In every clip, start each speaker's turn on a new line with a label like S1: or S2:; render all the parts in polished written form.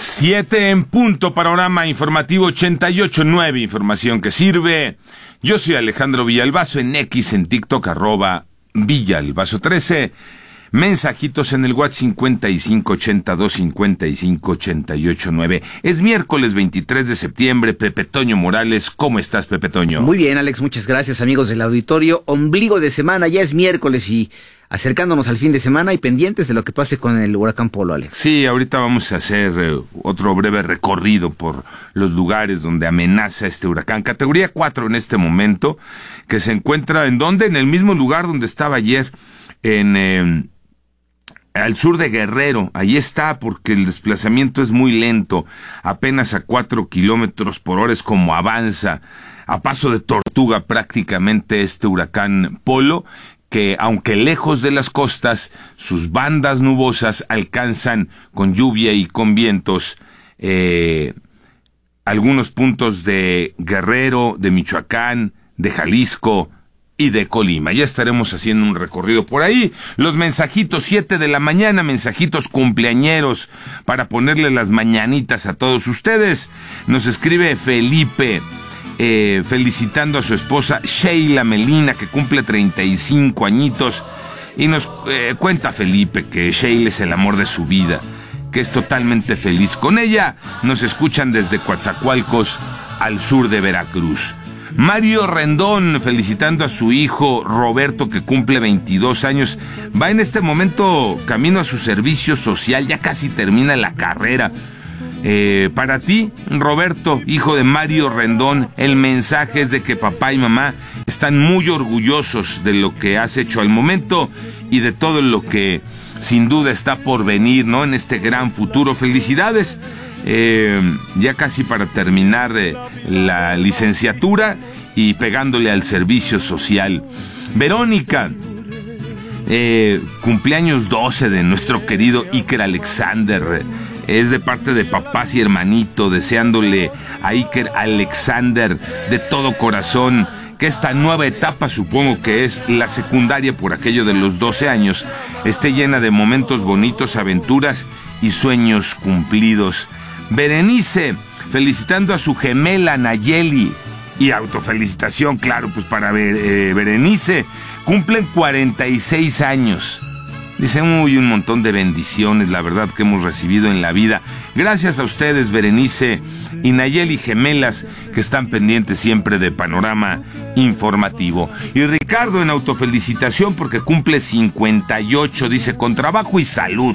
S1: 7 en punto, panorama informativo 88.9, información que sirve. Yo soy Alejandro Villalbazo, en X, en TikTok, @Villalbazo13. Mensajitos en el WhatsApp 5582558889. Es miércoles 23 de septiembre. Pepe Toño Morales, ¿cómo estás, Pepe Toño?
S2: Muy bien, Alex, muchas gracias, amigos del auditorio. Ombligo de semana, ya es miércoles y acercándonos al fin de semana y pendientes de lo que pase con el huracán Polo, Alex.
S1: Sí, ahorita vamos a hacer otro breve recorrido por los lugares donde amenaza este huracán. Categoría 4 en este momento, que se encuentra ¿en dónde? En el mismo lugar donde estaba ayer, al sur de Guerrero. Ahí está, porque el desplazamiento es muy lento, apenas a 4 kilómetros por hora es como avanza, a paso de tortuga prácticamente este huracán Polo, que aunque lejos de las costas, sus bandas nubosas alcanzan con lluvia y con vientos algunos puntos de Guerrero, de Michoacán, de Jalisco y de Colima. Ya estaremos haciendo un recorrido por ahí. Los mensajitos 7 de la mañana, mensajitos cumpleañeros para ponerle las mañanitas a todos ustedes. Nos escribe Felipe, felicitando a su esposa Sheila Melina, que cumple 35 añitos, y nos cuenta Felipe que Sheila es el amor de su vida, que es totalmente feliz con ella. Nos escuchan desde Coatzacoalcos, al sur de Veracruz. Mario Rendón, felicitando a su hijo Roberto, que cumple 22 años. Va en este momento camino a su servicio social, ya casi termina la carrera. Para ti, Roberto, hijo de Mario Rendón, el mensaje es de que papá y mamá están muy orgullosos de lo que has hecho al momento y de todo lo que sin duda está por venir, ¿no? En este gran futuro. Felicidades. Ya casi para terminar la licenciatura y pegándole al servicio social. Verónica, cumpleaños 12 de nuestro querido Iker Alexander. Es de parte de papás y hermanito, deseándole a Iker Alexander de todo corazón que esta nueva etapa, supongo que es la secundaria por aquello de los 12 años, esté llena de momentos bonitos, aventuras y sueños cumplidos. Berenice, felicitando a su gemela Nayeli, y autofelicitación, claro, pues para Berenice, cumplen 46 años. Dice, un montón de bendiciones, la verdad, que hemos recibido en la vida. Gracias a ustedes, Berenice y Nayeli, gemelas, que están pendientes siempre de Panorama Informativo. Y Ricardo, en autofelicitación porque cumple 58, dice, con trabajo y salud.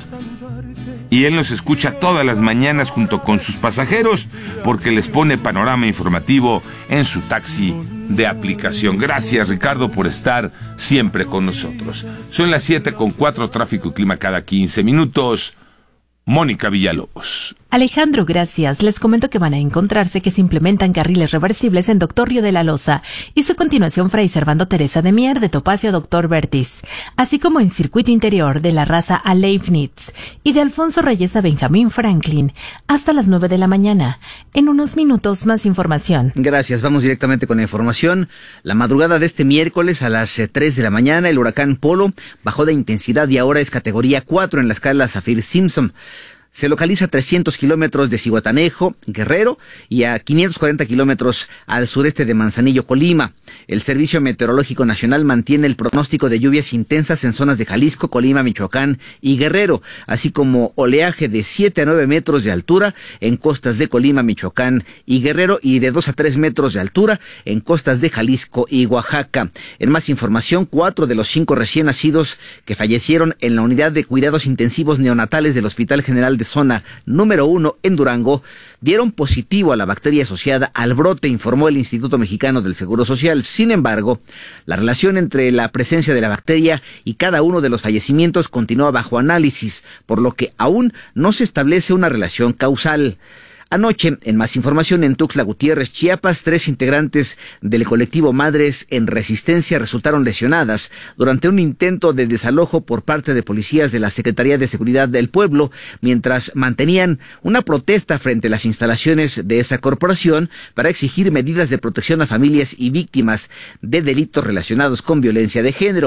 S1: Y él nos escucha todas las mañanas junto con sus pasajeros porque les pone Panorama Informativo en su taxi de aplicación. Gracias, Ricardo, por estar siempre con nosotros. Son las 7:04, tráfico y clima cada 15 minutos. Mónica Villalobos.
S3: Alejandro, gracias. Les comento que van a encontrarse que se implementan carriles reversibles en Doctor Río de la Loza y su continuación Fray Servando Teresa de Mier de Topacio a Doctor Vertis, así como en circuito interior de la Raza a Leibniz y de Alfonso Reyes a Benjamín Franklin hasta las 9 de la mañana. En unos minutos más información.
S2: Gracias, vamos directamente con la información. La madrugada de este miércoles a las 3 de la mañana, el huracán Polo bajó de intensidad y ahora es categoría 4 en la escala Saffir-Simpson. Se localiza a 300 kilómetros de Zihuatanejo, Guerrero, y a 540 kilómetros al sureste de Manzanillo, Colima. El Servicio Meteorológico Nacional mantiene el pronóstico de lluvias intensas en zonas de Jalisco, Colima, Michoacán y Guerrero, así como oleaje de 7 a 9 metros de altura en costas de Colima, Michoacán y Guerrero, y de 2 a 3 metros de altura en costas de Jalisco y Oaxaca. En más información, 4 de los 5 recién nacidos que fallecieron en la unidad de cuidados intensivos neonatales del Hospital General de Zona número 1 en Durango dieron positivo a la bacteria asociada al brote, informó el Instituto Mexicano del Seguro Social. Sin embargo, la relación entre la presencia de la bacteria y cada uno de los fallecimientos continúa bajo análisis, por lo que aún no se establece una relación causal. Anoche, en más información, en Tuxtla Gutiérrez, Chiapas, 3 integrantes del colectivo Madres en Resistencia resultaron lesionadas durante un intento de desalojo por parte de policías de la Secretaría de Seguridad del Pueblo, mientras mantenían una protesta frente a las instalaciones de esa corporación para exigir medidas de protección a familias y víctimas de delitos relacionados con violencia de género.